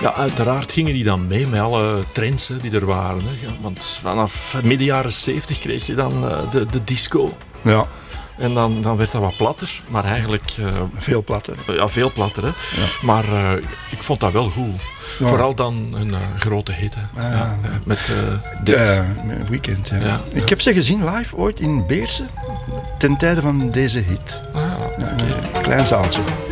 Ja, uiteraard gingen die dan mee met alle trends die er waren. Hè. Want vanaf midden jaren 70 kreeg je dan de disco. Ja. En dan werd dat wat platter, maar eigenlijk... Veel platter. Ja, veel platter, hè. Ja. Maar ik vond dat wel goed. Ja. Vooral dan een grote hit, hè. Met Weekend, ja. Ja. Ik heb ze gezien live ooit in Beersen, ten tijde van deze hit. Ah, Ja, een klein zaaltje.